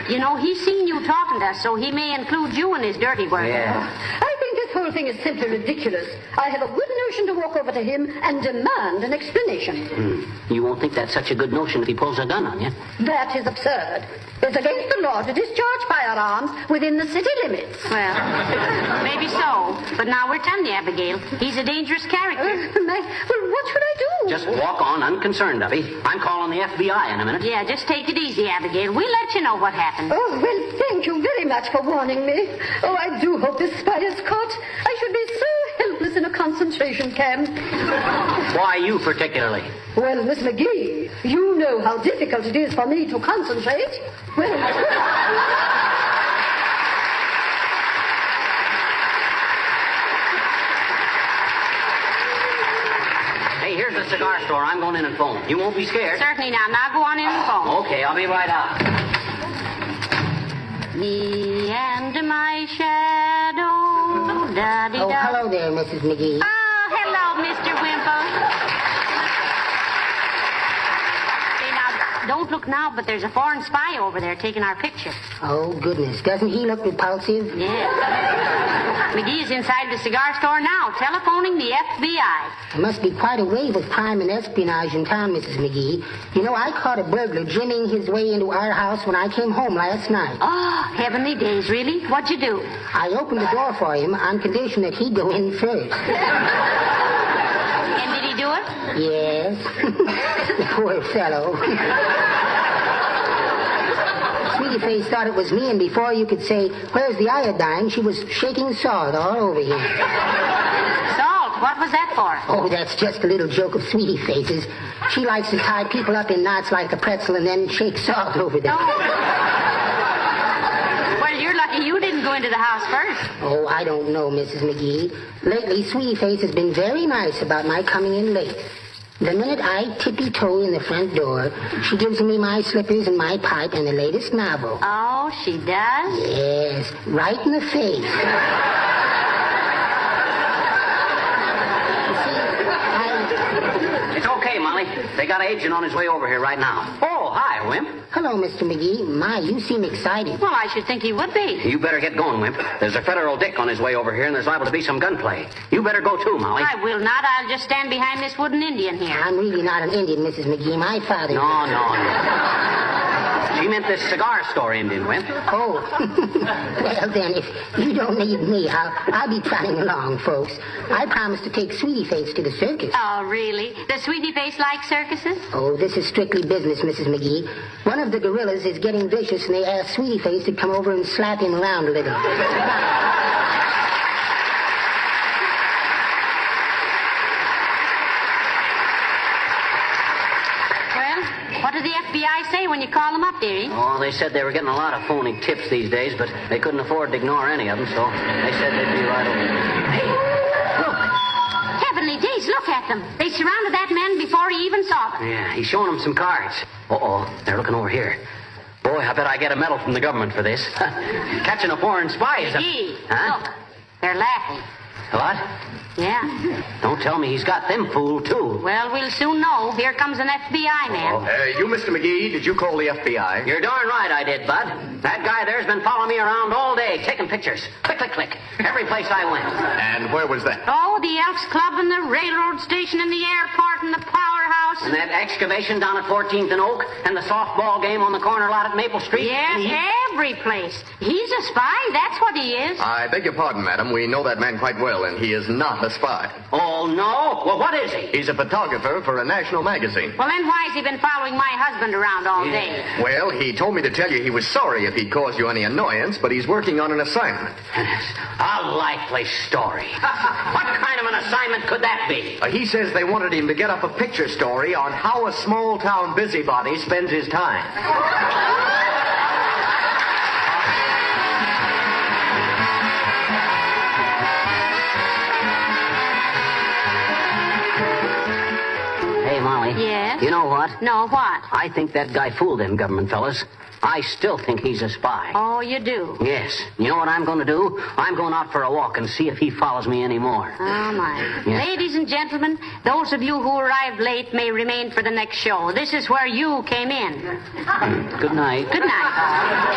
You know, he's seen you talking to us, so he may include you in his dirty work. Yeah. I think this whole thing is simply ridiculous. I have a good notion to walk over to him and demand an explanation. You won't think that's such a good notion if he pulls a gun on you. That is absurd. It's against the law to discharge firearms within the city limits. Well, maybe so. But now we're telling you, Abigail, he's a dangerous character. Well, what should I do? Just walk on unconcerned, Abby. I'm calling the FBI in a minute. Yeah, just take it easy, Abigail. We'll let you know what happened. Oh, well, thank you very much for warning me. Oh, I do hope this spy is caught. I should be so helpless in a concentration camp. Why you particularly? Well, Miss McGee, you know how difficult it is for me to concentrate. Well... Hey, here's the cigar store. I'm going in and phone. You won't be scared. Certainly not. Now go on in and phone. Okay, I'll be right out. Me and my shadow. Da-dee-da. Oh, hello there, Mrs. McGee. Oh, hello, Mr. Wimple. Hey, now, don't look now, but there's a foreign spy over there taking our picture. Oh, goodness. Doesn't he look repulsive? Yeah. McGee's inside the cigar store now, telephoning the FBI. There must be quite a wave of crime and espionage in town, Mrs. McGee. You know, I caught a burglar jimmying his way into our house when I came home last night. Oh, heavenly days, really? What'd you do? I opened the door for him on condition that he'd go in first. And did he do it? Yes. The poor fellow. Sweetie Face thought it was me, and before you could say, "Where's the iodine?" she was shaking salt all over him. Salt? What was that for? Oh, that's just a little joke of Sweetie Face's. She likes to tie people up in knots like a pretzel and then shake salt over them. Well, you're lucky you didn't go into the house first. Oh, I don't know, Mrs. McGee. Lately, Sweetie Face has been very nice about my coming in late. The minute I tippy-toe in the front door, she gives me my slippers and my pipe and the latest novel. Oh, she does? Yes, right in the face. It's okay, Molly. They got an agent on his way over here right now. Oh, hi, Wimp. Hello, Mr. McGee. My, you seem excited. Well, I should think he would be. You better get going, Wimp. There's a federal dick on his way over here, and there's liable to be some gunplay. You better go too, Molly. I will not. I'll just stand behind this wooden Indian here. I'm really not an Indian, Mrs. McGee. My father... No. She meant this cigar store Indian, Wimp. Oh. Well, then, if you don't need me, I'll be trotting along, folks. I promised to take Sweetie Face to the circus. Oh, really? Does Sweetie Face like circuses? Oh, this is strictly business, Mrs. McGee. One of the gorillas is getting vicious, and they asked Sweetie Face to come over and slap him around a little. What did the FBI say when you called them up, dearie? Oh, they said they were getting a lot of phony tips these days, but they couldn't afford to ignore any of them, so they said they'd be right over. Hey, look. Heavenly days, look at them. They surrounded that man before he even saw them. Yeah, he's showing them some cards. Uh-oh, they're looking over here. Boy, I bet I get a medal from the government for this. Catching a foreign spy is a... Gee, Huh? look. They're laughing. What? Yeah. Don't tell me he's got them fooled, too. Well, we'll soon know. Here comes an FBI man. You, Mr. McGee, did you call the FBI? You're darn right I did, Bud. That guy there's been following me around all day, taking pictures. Click, click, click. Every place I went. And where was that? Oh, the Elks Club and the railroad station and the airport and the powerhouse. And that excavation down at 14th and Oak and the softball game on the corner lot at Maple Street. Yes, every place. He's a spy. That's what he is. I beg your pardon, madam. We know that man quite well, and he is not a spy. Oh, no? Well, what is he? He's a photographer for a national magazine. Well, then why's he been following my husband around all day? Well, he told me to tell you he was sorry if he'd caused you any annoyance, but he's working on an assignment. A likely story. What kind of an assignment could that be? He says they wanted him to get up a picture story on how a small-town busybody spends his time. Hey, Molly. Yes? You know what? No, what? I think that guy fooled them government fellas. I still think he's a spy. Oh, you do? Yes. You know what I'm going to do? I'm going out for a walk and see if he follows me anymore. Oh, my. Yeah. Ladies and gentlemen, those of you who arrived late may remain for the next show. This is where you came in. Good night. Good night.